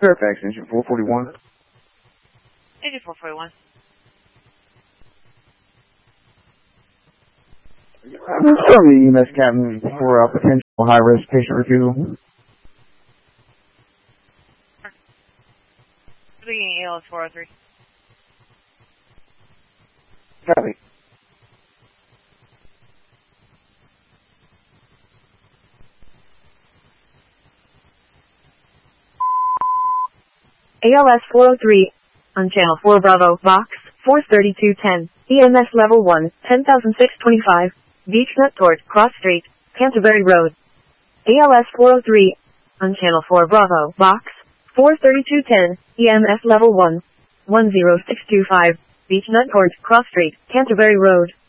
Fairfax, engine 441. Engine 441. From the EMS captain for potential high-risk patient refusal. Speaking ALS 403. Copy. ALS 403, on Channel 4 Bravo, Box 43210, EMS Level 1, 10,625, Beechnut Court, Cross Street, Canterbury Road. ALS 403, on Channel 4 Bravo, Box 43210, EMS Level 1, 10625, Beechnut Court, Cross Street, Canterbury Road.